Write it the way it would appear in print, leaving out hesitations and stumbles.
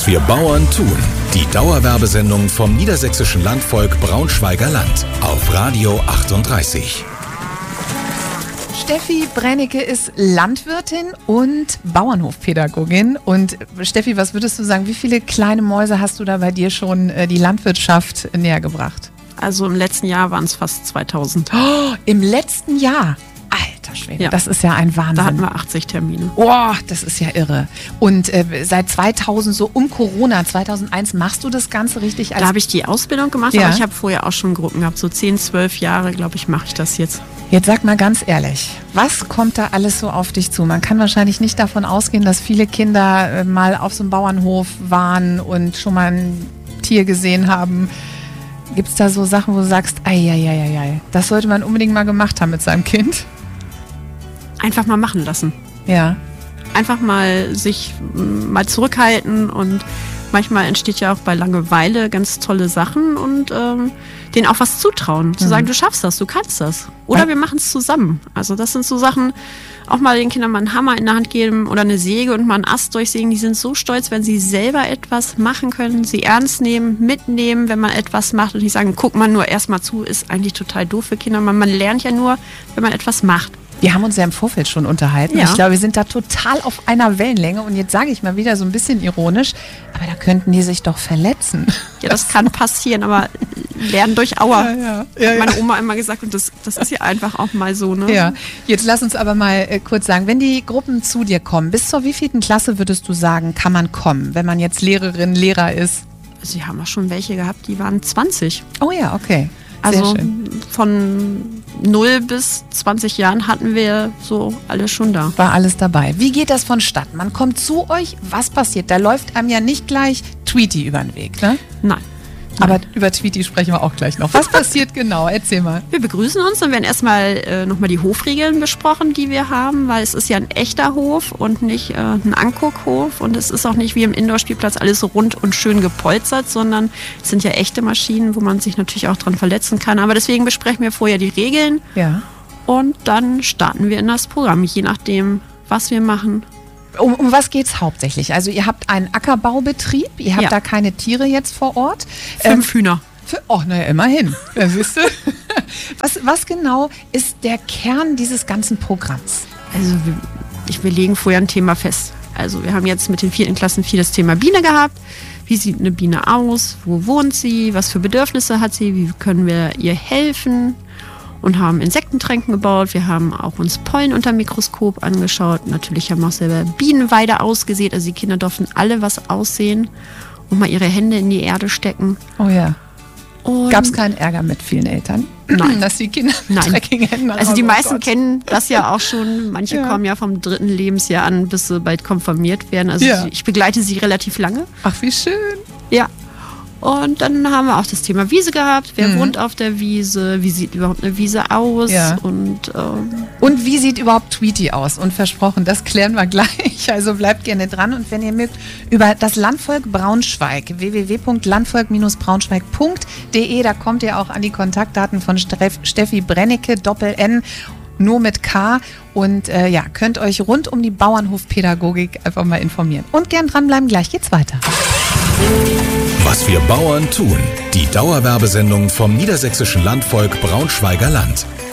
Was wir Bauern tun. Die Dauerwerbesendung vom Niedersächsischen Landvolk Braunschweiger Land auf Radio 38. Steffi Brennecke ist Landwirtin und Bauernhofpädagogin. Und Steffi, was würdest du sagen, wie viele kleine Mäuse hast du da bei dir schon die Landwirtschaft näher gebracht? Also im letzten Jahr waren es fast 2000. Oh, im letzten Jahr? Alter Schwede, ja. Das ist ja ein Wahnsinn. Da hatten wir 80 Termine. Oh, das ist ja irre. Und seit 2000, so um Corona, 2001, machst du das Ganze richtig? Da habe ich die Ausbildung gemacht, ja. Aber ich habe vorher auch schon Gruppen gehabt. So 10, 12 Jahre, glaube ich, mache ich das jetzt. Jetzt sag mal ganz ehrlich, was kommt da alles so auf dich zu? Man kann wahrscheinlich nicht davon ausgehen, dass viele Kinder mal auf so einem Bauernhof waren und schon mal ein Tier gesehen haben. Gibt es da so Sachen, wo du sagst, ei, das sollte man unbedingt mal gemacht haben mit seinem Kind? Einfach mal machen lassen. Ja. Einfach mal sich mal zurückhalten und manchmal entsteht ja auch bei Langeweile ganz tolle Sachen und denen auch was zutrauen. Zu sagen, du schaffst das, du kannst das. Oder wir machen es zusammen. Also das sind so Sachen, auch mal den Kindern mal einen Hammer in der Hand geben oder eine Säge und mal einen Ast durchsägen. Die sind so stolz, wenn sie selber etwas machen können, sie ernst nehmen, mitnehmen, wenn man etwas macht und nicht sagen, guck mal nur erstmal zu, ist eigentlich total doof für Kinder. Man lernt ja nur, wenn man etwas macht. Wir haben uns ja im Vorfeld schon unterhalten. Ja. Ich glaube, wir sind da total auf einer Wellenlänge. Und jetzt sage ich mal wieder so ein bisschen ironisch, aber da könnten die sich doch verletzen. Ja, das kann passieren, aber lernen durch Aua. Ja. Hat meine Oma immer gesagt und das ist ja einfach auch mal so. Ne? Ja, jetzt lass uns aber mal kurz sagen, wenn die Gruppen zu dir kommen, bis zur wievielten Klasse würdest du sagen, kann man kommen, wenn man jetzt Lehrerin, Lehrer ist? Sie haben auch schon welche gehabt, die waren 20. Oh ja, okay. Also von 0 bis 20 Jahren hatten wir so alles schon da. War alles dabei. Wie geht das vonstatten? Man kommt zu euch, was passiert? Da läuft einem ja nicht gleich Tweety über den Weg, ne? Nein. Aber über Tweety sprechen wir auch gleich noch. Was passiert genau? Erzähl mal. Wir begrüßen uns, dann werden erstmal nochmal die Hofregeln besprochen, die wir haben, weil es ist ja ein echter Hof und nicht ein Anguckhof und es ist auch nicht wie im Indoor-Spielplatz alles so rund und schön gepolstert, sondern es sind ja echte Maschinen, wo man sich natürlich auch dran verletzen kann. Aber deswegen besprechen wir vorher die Regeln und dann starten wir in das Programm, je nachdem, was wir machen. Um was geht's hauptsächlich? Also ihr habt einen Ackerbaubetrieb, ihr habt da keine Tiere jetzt vor Ort. 5 Hühner. Naja, immerhin. Ja, siehst du? Was genau ist der Kern dieses ganzen Programms? Also wir legen vorher ein Thema fest. Also wir haben jetzt mit den 4. Klassen viel das Thema Biene gehabt. Wie sieht eine Biene aus? Wo wohnt sie? Was für Bedürfnisse hat sie? Wie können wir ihr helfen? Und haben Insektentränken gebaut. Wir haben auch uns Pollen unter dem Mikroskop angeschaut. Natürlich haben wir auch selber Bienenweide ausgesät. Also die Kinder durften alle was aussehen und mal ihre Hände in die Erde stecken. Oh ja. Gab es keinen Ärger mit vielen Eltern? Nein. Dass die Kinder mit dreckigen Händen haben? Also die meisten kennen das ja auch schon. Manche kommen ja vom 3. Lebensjahr an, bis sie bald konfirmiert werden. Also ich begleite sie relativ lange. Ach, wie schön. Ja. Und dann haben wir auch das Thema Wiese gehabt. Wer wohnt auf der Wiese? Wie sieht überhaupt eine Wiese aus? Ja. Und wie sieht überhaupt Tweety aus? Und versprochen, das klären wir gleich. Also bleibt gerne dran. Und wenn ihr mögt, über das Landvolk Braunschweig, www.landvolk-braunschweig.de, da kommt ihr auch an die Kontaktdaten von Steffi Brennecke, Doppel-N, nur mit K. Und könnt euch rund um die Bauernhofpädagogik einfach mal informieren. Und gern dranbleiben, gleich geht's weiter. Was wir Bauern tun. Die Dauerwerbesendung vom Niedersächsischen Landvolk Braunschweiger Land.